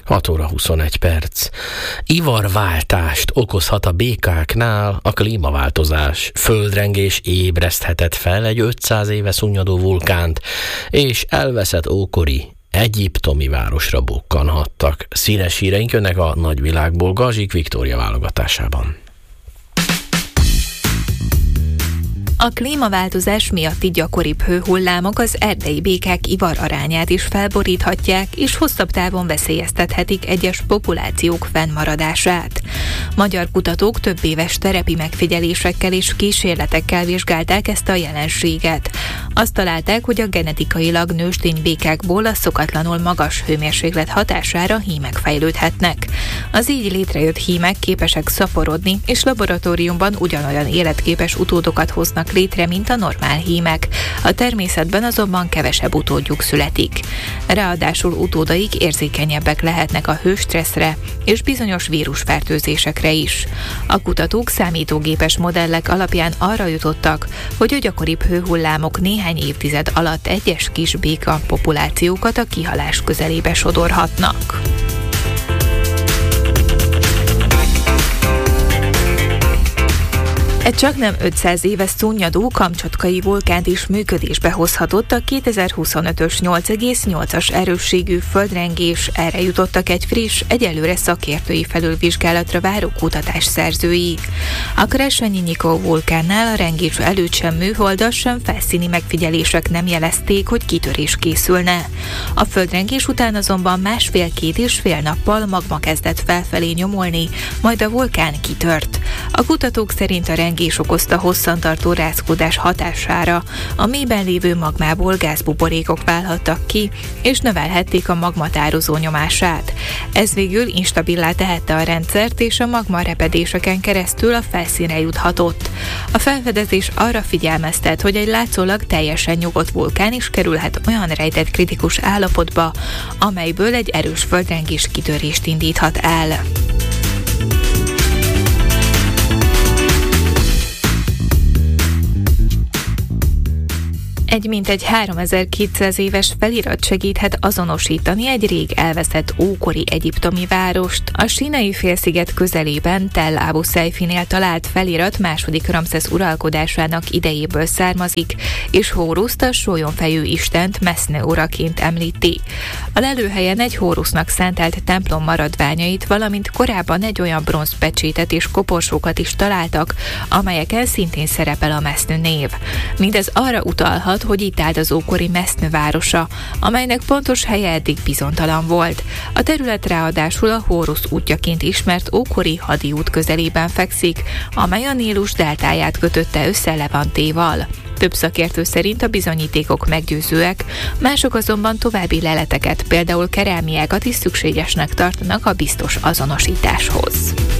6 óra 21 perc. Ivarváltást okozhat a békáknál a klímaváltozás. Földrengés ébreszthetett fel egy 500 éve szunnyadó vulkánt, és elveszett ókori egyiptomi városra bukkanhattak. Színes híreink jönnek a nagyvilágból Gazsik Viktória válogatásában. A klímaváltozás miatti gyakoribb hőhullámok az erdei békák ivararányát is felboríthatják, és hosszabb távon veszélyeztethetik egyes populációk fennmaradását. Magyar kutatók több éves terepi megfigyelésekkel és kísérletekkel vizsgálták ezt a jelenséget. Azt találták, hogy a genetikailag nőstény békákból a szokatlanul magas hőmérséklet hatására hímek fejlődhetnek. Az így létrejött hímek képesek szaporodni, és laboratóriumban ugyanolyan életképes utódokat hoznak létre, mint a normál hímek. A természetben azonban kevesebb utódjuk születik. Ráadásul utódaik érzékenyebbek lehetnek a hőstresszre és bizonyos vírusfertőzésekre is. A kutatók számítógépes modellek alapján arra jutottak, hogy a gyakoribb hőhullámok néhány évtized alatt egyes kis béka populációkat a kihalás közelébe sodorhatnak. Egy csaknem 500 éves szunnyadó kamcsatkai vulkánt is működésbe hozhatott a 2025-ös 8,8-as erősségű földrengés. Erre jutottak egy friss, egyelőre szakértői felülvizsgálatra váró kutatás szerzői. A Kresnyi-Nyikó vulkánnál a rengés előtt sem műholdas, sem felszíni megfigyelések nem jelezték, hogy kitörés készülne. A földrengés után azonban másfél-két és fél nappal magma kezdett felfelé nyomulni, majd a vulkán kitört. A kutatók szerint a rengés okozta hosszantartó rázkódás hatására. A mélyben lévő magmából gázbuborékok válhattak ki, és növelhették a magma tározó nyomását. Ez végül instabilá tehette a rendszert, és a magma repedéseken keresztül a felszínre juthatott. A felfedezés arra figyelmeztet, hogy egy látszólag teljesen nyugodt vulkán is kerülhet olyan rejtett kritikus állapotba, amelyből egy erős földrengés kitörést indíthat el. Egy mintegy 3200 éves felirat segíthet azonosítani egy rég elveszett ókori egyiptomi várost. A Sínai félsziget közelében Tel Abu Seifinél talált felirat második Ramszesz uralkodásának idejéből származik, és Hóruszt, a sólyomfejű istent Meszne uraként említi. A lelőhelyen egy Hórusznak szántelt templom maradványait, valamint korábban egy olyan bronzpecsétet és koporsókat is találtak, amelyeken szintén szerepel a Meszne név. Mindez arra utalhat, hogy itt állt az ókori Meszne városa, amelynek pontos helye eddig bizonytalan volt. A terület ráadásul a Hórusz útjaként ismert ókori hadiút közelében fekszik, amely a Nílus deltáját kötötte össze Levantéval. Több szakértő szerint a bizonyítékok meggyőzőek, mások azonban további leleteket, például kerámiákat is szükségesnek tartanak a biztos azonosításhoz.